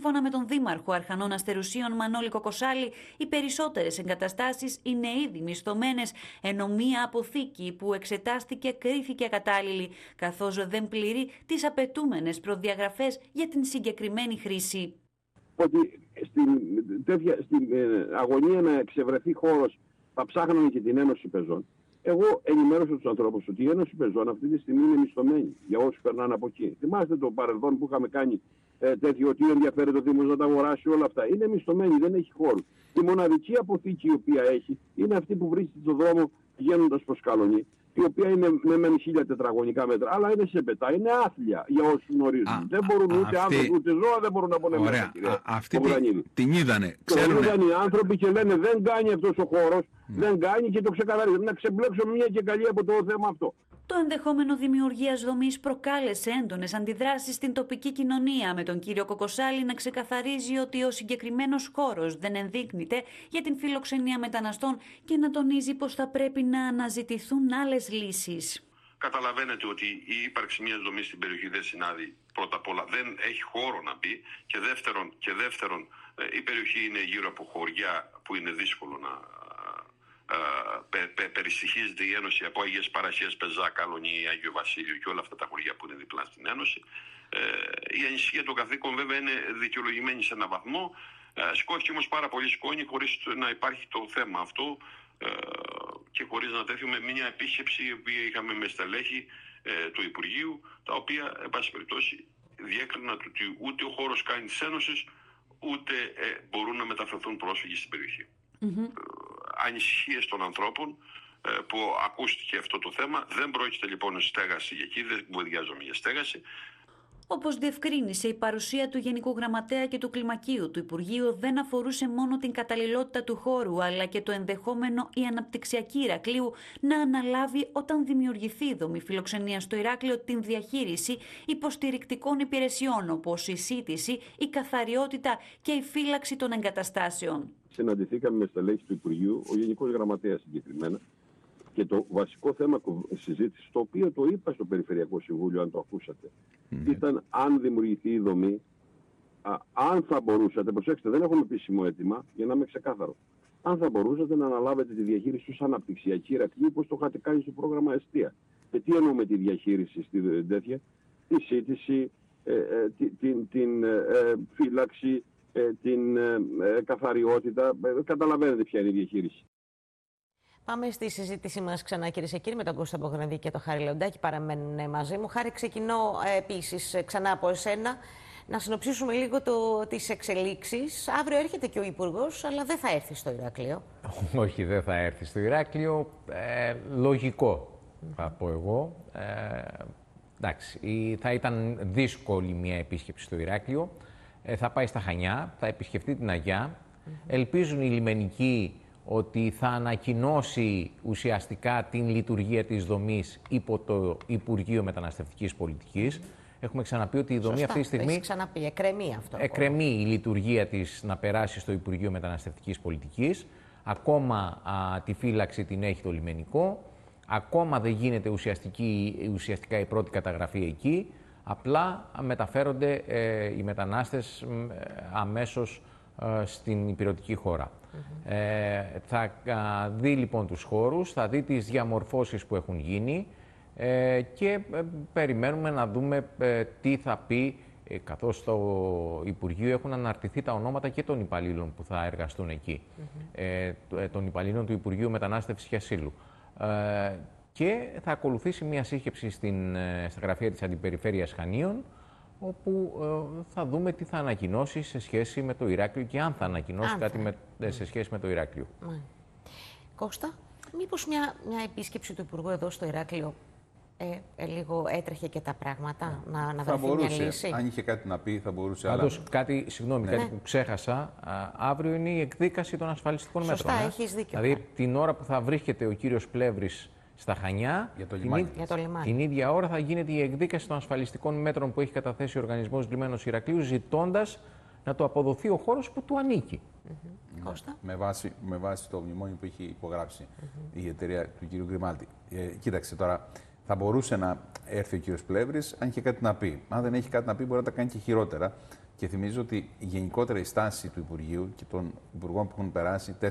Σύμφωνα με τον Δήμαρχο Αρχανών Αστερουσίων Μανώλη Κοκοσάλη, οι περισσότερες εγκαταστάσεις είναι ήδη μισθωμένες, ενώ μία αποθήκη που εξετάστηκε κρίθηκε ακατάλληλη, καθώς δεν πληρεί τις απαιτούμενες προδιαγραφές για την συγκεκριμένη χρήση. Ότι στην αγωνία να εξευρεθεί χώρος θα ψάχνανε και την Ένωση Πεζών. Εγώ ενημέρωσα τους ανθρώπους ότι η Ένωση Πεζών αυτή τη στιγμή είναι μισθωμένη για όσους περνάνε από εκεί. Θυμάστε το παρελθόν που είχαμε κάνει τέτοιο, ότι ενδιαφέρεται ο Δήμος να τα αγοράσει όλα αυτά. Είναι μισθωμένη, δεν έχει χώρους. Η μοναδική αποθήκη η οποία έχει είναι αυτή που βρίσκεται στον δρόμο πηγαίνοντας προς Καλονή, η οποία είναι με 1000 τετραγωνικά μέτρα, αλλά είναι σε πετά, είναι άθλια για όσους γνωρίζουν. Δεν μπορούν ούτε άνθρωποι ούτε ζώα δεν μπορούν να πάνε μέσα. Αυτή την είδανε. Είδαν οι άνθρωποι και λένε δεν κάνει αυτός ο χώρος, δεν κάνει και το ξεκαθαρίζουν. Να ξεμπλέξουμε μια και καλή από το θέμα αυτό. Το ενδεχόμενο δημιουργίας δομής προκάλεσε έντονες αντιδράσεις στην τοπική κοινωνία, με τον κύριο Κοκοσάλη να ξεκαθαρίζει ότι ο συγκεκριμένος χώρος δεν ενδείκνυται για την φιλοξενία μεταναστών και να τονίζει πως θα πρέπει να αναζητηθούν άλλες λύσεις. Καταλαβαίνετε ότι η ύπαρξη μιας δομής στην περιοχή δεν συνάδει. Πρώτα απ' όλα δεν έχει χώρο να μπει και δεύτερον η περιοχή είναι γύρω από χωριά που είναι δύσκολο να περιστοιχίζεται η Ένωση από Αγίες Παρασίες, Πεζά, Καλονή, Άγιο Βασίλειο και όλα αυτά τα χωριά που είναι διπλά στην Ένωση. Η ανησυχία των καθήκων βέβαια είναι δικαιολογημένη σε έναν βαθμό. Σκόχει όμως πάρα πολύ σκόνη χωρίς να υπάρχει το θέμα αυτό και χωρίς να τέτοιουμε μια επίσκεψη η οποία είχαμε με στελέχη του Υπουργείου, τα οποία εν πάση περιπτώσει διέκριναν ότι ούτε ο χώρος κάνει της Ένωσης ούτε μπορούν να μεταφερθούν πρόσφυγες στην περιοχή. Ανησυχίες των ανθρώπων που ακούστηκε αυτό το θέμα. Δεν πρόκειται λοιπόν στέγαση για εκεί, δεν κουβεντιάζομαι για στέγαση. Όπως διευκρίνησε, η παρουσία του Γενικού Γραμματέα και του Κλιμακίου του Υπουργείου δεν αφορούσε μόνο την καταλληλότητα του χώρου, αλλά και το ενδεχόμενο η αναπτυξιακή Ηρακλείου να αναλάβει, όταν δημιουργηθεί η δομή φιλοξενίας στο Ηράκλειο, την διαχείριση υποστηρικτικών υπηρεσιών, όπως η σύντηση, η καθαριότητα και η φύλαξη των εγκαταστάσεων. Συναντηθήκαμε με στελέχη του Υπουργείου, ο Γενικός Γραμματέας συγκεκριμένα, και το βασικό θέμα συζήτηση, το οποίο το είπα στο Περιφερειακό Συμβούλιο, αν το ακούσατε, ήταν αν δημιουργηθεί η δομή, αν θα μπορούσατε, προσέξτε, δεν έχουμε επίσημο αίτημα, για να είμαι ξεκάθαρο, αν θα μπορούσατε να αναλάβετε τη διαχείριση ως αναπτυξιακή Ηρακλείου, όπως το είχατε κάνει στο πρόγραμμα Εστία. Και τι εννοούμε τη διαχείριση στη τέτοια, τη σύντηση, την φύλαξη, την καθαριότητα, καταλαβαίνετε ποια είναι η διαχείριση. Πάμε στη συζήτησή μας ξανά, κυρίες και κύριοι, με τον Κώστα Μπογρανδί και τον Χάρη Λεοντάκη. Παραμένουν μαζί μου. Χάρη, ξεκινώ επίσης ξανά από εσένα. Να συνοψίσουμε λίγο τις εξελίξεις. Αύριο έρχεται και ο Υπουργός, αλλά δεν θα έρθει στο Ηράκλειο. Όχι, δεν θα έρθει στο Ηράκλειο. Λογικό, θα πω εγώ. Εντάξει, θα ήταν δύσκολη μια επίσκεψη στο Ηράκλειο. Θα πάει στα Χανιά, θα επισκεφτεί την Αγιά. Ελπίζουν οι λιμενικοί ότι θα ανακοινώσει ουσιαστικά την λειτουργία της δομής υπό το Υπουργείο Μεταναστευτικής Πολιτικής. Έχουμε ξαναπεί ότι η δομή αυτή τη στιγμή... Έχει ξαναπεί, εκκρεμεί αυτό. Εκκρεμεί η λειτουργία της να περάσει στο Υπουργείο Μεταναστευτικής Πολιτικής. Ακόμα τη φύλαξη την έχει το λιμενικό. Ακόμα δεν γίνεται ουσιαστικά η πρώτη καταγραφή εκεί. Απλά μεταφέρονται οι μετανάστες αμέσως στην υπηρετική χώρα. Θα δει λοιπόν τους χώρους, θα δει τις διαμορφώσεις που έχουν γίνει και περιμένουμε να δούμε τι θα πει, καθώς στο Υπουργείο έχουν αναρτηθεί τα ονόματα και των υπαλλήλων που θα εργαστούν εκεί, των υπαλλήλων του Υπουργείου Μετανάστευσης και Ασύλου. Και θα ακολουθήσει μια σύσκεψη στα γραφεία της Αντιπεριφέρειας Χανίων, όπου θα δούμε τι θα ανακοινώσει σε σχέση με το Ηράκλειο και αν θα ανακοινώσει κάτι σε σχέση με το Ηράκλειο. Κώστα, μήπως μια επίσκεψη του Υπουργού εδώ στο Ηράκλειο λίγο έτρεχε και τα πράγματα, να βρεθεί μια λύση. Αν είχε κάτι να πει, θα μπορούσε. Πάντως, κάτι που ξέχασα, αύριο είναι η εκδίκαση των ασφαλιστικών μέτρων. Σωστά, έχεις δίκιο. Δηλαδή, την ώρα που θα βρίσκεται ο κύριος Πλεύρης στα Χανιά, για το λιμάνι. Την ίδια ώρα θα γίνεται η εκδίκαση των ασφαλιστικών μέτρων που έχει καταθέσει ο Οργανισμός Λιμένος Ηρακλείου, ζητώντας να του αποδοθεί ο χώρος που του ανήκει. Κώστα. Με βάση το μνημόνιο που έχει υπογράψει η εταιρεία του κ. Γκριμάλτη. Κοίταξε τώρα, θα μπορούσε να έρθει ο κ. Πλεύρης αν είχε κάτι να πει. Αν δεν έχει κάτι να πει, μπορεί να τα κάνει και χειρότερα. Και θυμίζω ότι γενικότερα η στάση του Υπουργείου και των υπουργών που έχουν περάσει